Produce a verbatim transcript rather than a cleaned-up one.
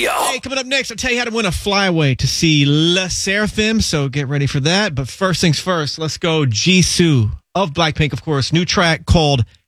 Radio. Hey, coming up next, I'll tell you how to win a flyaway to see Le Seraphim, so get ready for that. But first things first, let's go Jisoo of Blackpink, of course. New track called